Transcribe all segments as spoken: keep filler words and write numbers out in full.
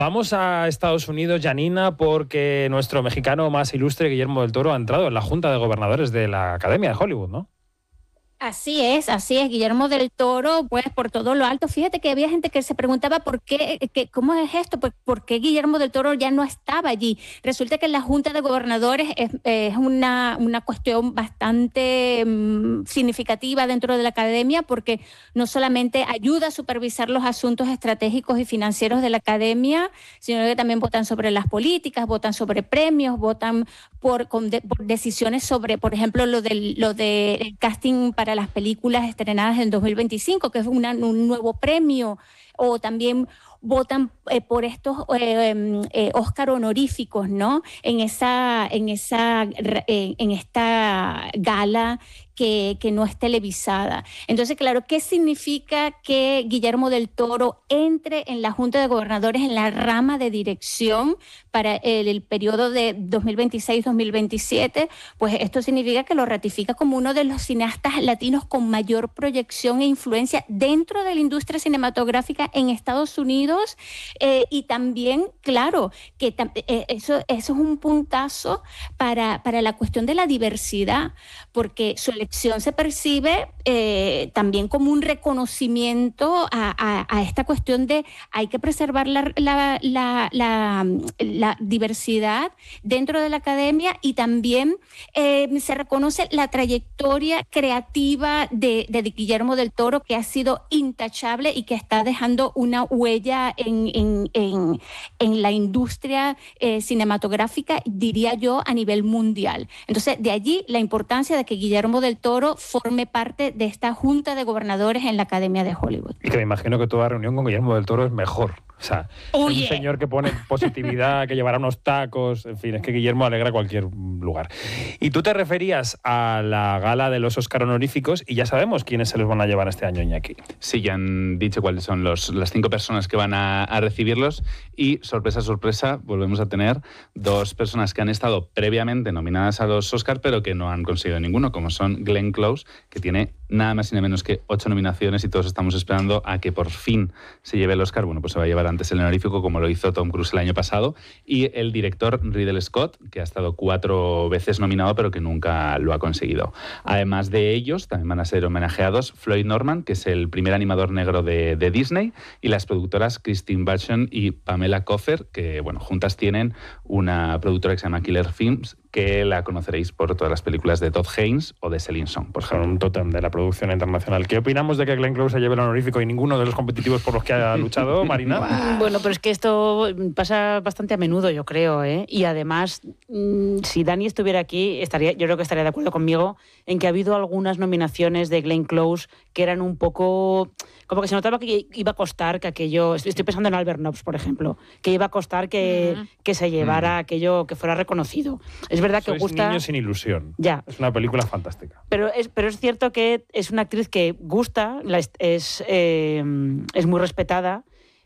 Vamos a Estados Unidos, Janina, porque nuestro mexicano más ilustre, Guillermo del Toro, ha entrado en la Junta de Gobernadores de la Academia de Hollywood, ¿no? Así es, así es, Guillermo del Toro, pues por todo lo alto. Fíjate que había gente que se preguntaba por qué, que, cómo es esto, pues, por qué Guillermo del Toro ya no estaba allí. Resulta que la Junta de Gobernadores es, es una, una cuestión bastante um, significativa dentro de la academia, porque no solamente ayuda a supervisar los asuntos estratégicos y financieros de la academia, sino que también votan sobre las políticas, votan sobre premios, votan por, con de, por decisiones sobre, por ejemplo, lo del lo de casting para las películas estrenadas en dos mil veinticinco, que es una, un nuevo premio, o también votan eh, por estos eh, eh, Oscar honoríficos, ¿no? En esa, en esa, eh, en esta gala que, que no es televisada. Entonces, claro, ¿qué significa que Guillermo del Toro entre en la Junta de Gobernadores en la rama de dirección para el, el periodo de dos mil veintiséis dos mil veintisiete? Pues esto significa que lo ratifica como uno de los cineastas latinos con mayor proyección e influencia dentro de la industria cinematográfica en Estados Unidos, eh, y también, claro, que eh, eso, eso es un puntazo para, para la cuestión de la diversidad, porque su elección se percibe eh, también como un reconocimiento a, a, a esta cuestión de hay que preservar la, la, la, la, la diversidad dentro de la academia, y también eh, se reconoce la trayectoria creativa de, de Guillermo del Toro, que ha sido intachable y que está dejando una huella en, en, en, en la industria eh, cinematográfica, diría yo, a nivel mundial. Entonces, de allí la importancia de que Guillermo del Toro forme parte de esta Junta de Gobernadores en la Academia de Hollywood. Y que me imagino que toda reunión con Guillermo del Toro es mejor. O sea, Oye. Es un señor que pone positividad, que llevará unos tacos, en fin, es que Guillermo alegra cualquier lugar. Y tú te referías a la gala de los Oscar honoríficos, y ya sabemos quiénes se los van a llevar este año, Iñaki. Sí, ya han dicho cuáles son los, las cinco personas que van a, a recibirlos, y sorpresa, sorpresa, volvemos a tener dos personas que han estado previamente nominadas a los Oscar, pero que no han conseguido ninguno, como son Glenn Close, que tiene nada más y nada menos que ocho nominaciones, y todos estamos esperando a que por fin se lleve el Oscar. Bueno, pues se va a llevar antes el honorífico, como lo hizo Tom Cruise el año pasado, y el director Ridley Scott, que ha estado cuatro veces nominado, pero que nunca lo ha conseguido. Además de ellos, también van a ser homenajeados Floyd Norman, que es el primer animador negro de, de Disney, y las productoras Christine Vachon y Pamela Coffer, que, bueno, juntas tienen una productora que se llama Killer Films, que la conoceréis por todas las películas de Todd Haynes o de Celine Song, por ejemplo. Un tótem de la producción internacional. ¿Qué opinamos de que Glenn Close se lleve el honorífico y ninguno de los competitivos por los que ha luchado, Marina? Bueno, pero es que esto pasa bastante a menudo, yo creo, ¿eh? Y además, si Dani estuviera aquí, estaría, yo creo que estaría de acuerdo conmigo en que ha habido algunas nominaciones de Glenn Close que eran un poco... como que se notaba que iba a costar que aquello... Estoy pensando en Albert Nobbs, por ejemplo, que iba a costar que, uh-huh. que se llevara uh-huh. aquello, que fuera reconocido. Es verdad que Sois gusta... Niños sin ilusión. Ya. Es una película fantástica. Pero es, pero es cierto que es una actriz que gusta, la es, es, eh, es muy respetada,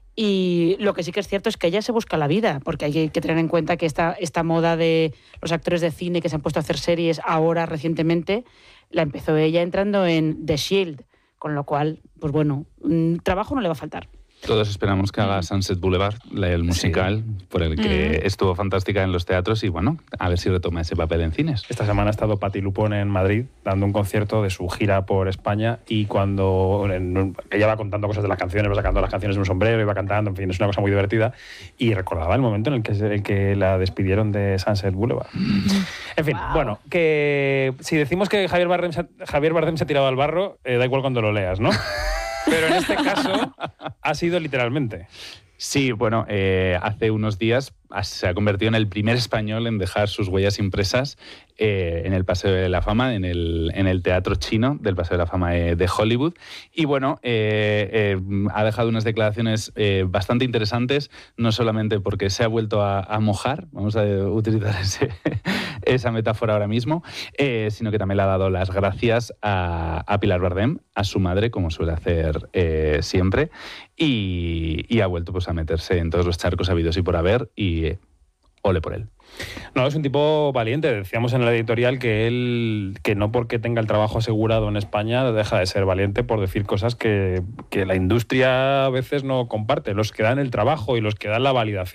y lo que sí que es cierto es que ella se busca la vida, porque hay que tener en cuenta que esta, esta moda de los actores de cine que se han puesto a hacer series ahora recientemente, la empezó ella entrando en The Shield, con lo cual, pues bueno, trabajo no le va a faltar. Todos esperamos que haga Sunset Boulevard, el musical, sí. por el que mm. estuvo fantástica en los teatros, y bueno, a ver si retoma ese papel en cines. Esta semana ha estado Patti Lupone en Madrid dando un concierto de su gira por España, y cuando en, ella va contando cosas de las canciones, va sacando las canciones de un sombrero y va cantando, en fin, es una cosa muy divertida, y recordaba el momento en el que, el que la despidieron de Sunset Boulevard. En fin, wow. Bueno, que si decimos que Javier Bardem se, Javier Bardem se ha tirado al barro, eh, da igual cuando lo leas, ¿no? Pero en este caso ha sido literalmente. Sí, bueno, eh, hace unos días se ha convertido en el primer español en dejar sus huellas impresas eh, en el Paseo de la Fama, en el, en el Teatro Chino del Paseo de la Fama de, de Hollywood. Y bueno, eh, eh, ha dejado unas declaraciones eh, bastante interesantes, no solamente porque se ha vuelto a, a mojar, vamos a utilizar ese, esa metáfora ahora mismo, eh, sino que también le ha dado las gracias a, a Pilar Bardem, a su madre, como suele hacer eh, siempre, y, y ha vuelto pues, a meterse en todos los charcos habidos y por haber, y ole por él. No, es un tipo valiente. Decíamos en el editorial que él, que no porque tenga el trabajo asegurado en España deja de ser valiente por decir cosas que, que la industria a veces no comparte. Los que dan el trabajo y los que dan la validación